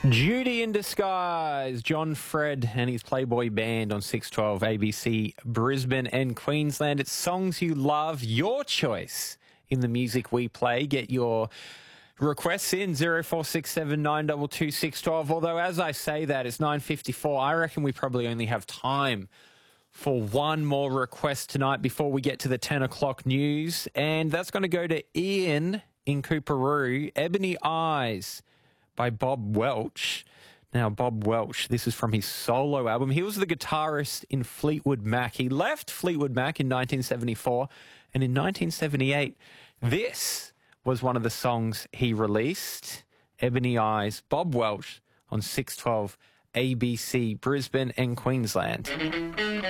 Judy in Disguise, John Fred and his Playboy Band on 612 ABC Brisbane and Queensland. It's songs you love, your choice in the music we play. Get your requests in 0467 922 612. Although as I say that, it's 9:54. I reckon we probably only have time for one more request tonight before we get to the 10 o'clock news. And that's going to go to Ian in Cooperoo, Ebony Eyes by Bob Welch. Now, Bob Welch, this is from his solo album. He was the guitarist in Fleetwood Mac. He left Fleetwood Mac in 1974, and in 1978, this was one of the songs he released, Ebony Eyes, Bob Welch on 612 ABC Brisbane and Queensland.